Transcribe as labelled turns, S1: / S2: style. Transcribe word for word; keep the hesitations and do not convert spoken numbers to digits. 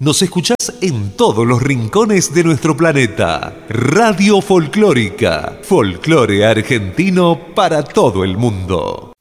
S1: Nos escuchás en todos los rincones de nuestro planeta. Radio Folclórica, folclore argentino para todo el mundo.